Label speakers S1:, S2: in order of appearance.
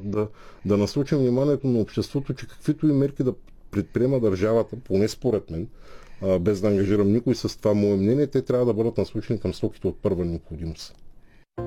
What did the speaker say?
S1: да насочим вниманието на обществото, че каквито и мерки да предприема държавата, поне според мен, без да ангажирам никой с това мое мнение, те трябва да бъдат насочени към стоките от първа необходимост.